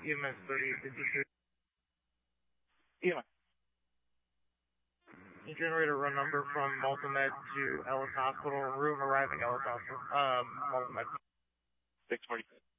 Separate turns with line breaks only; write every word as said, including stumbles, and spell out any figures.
E M S thirty, did you see? E M S. Generator run number from Multimed to Ellis Hospital, room arriving Ellis Hospital, um, Multimed.
six forty.